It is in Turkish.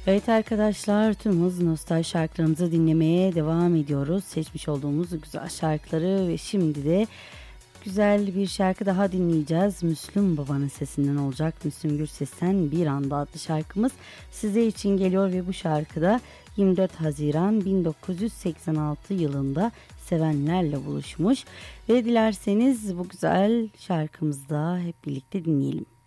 Evet arkadaşlar, tüm hız nostalji şarkılarımızı dinlemeye devam ediyoruz. Seçmiş olduğumuz güzel şarkıları ve şimdi de güzel bir şarkı daha dinleyeceğiz. Müslüm Baba'nın sesinden olacak. Müslüm Gürses'ten Bir Anda adlı şarkımız size için geliyor ve bu şarkıda 24 Haziran 1986 yılında sevenlerle buluşmuş. Ve dilerseniz bu güzel şarkımızda hep birlikte dinleyelim.